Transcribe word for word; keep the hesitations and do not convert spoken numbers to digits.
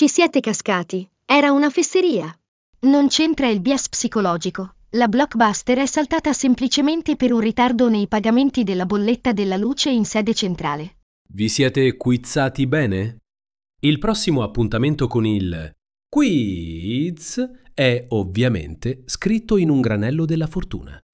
Ci siete cascati, era una fesseria. Non c'entra il bias psicologico. La Blockbuster è saltata semplicemente per un ritardo nei pagamenti della bolletta della luce in sede centrale. Vi siete quizzati bene? Il prossimo appuntamento con il quiz è ovviamente scritto in un granello della fortuna.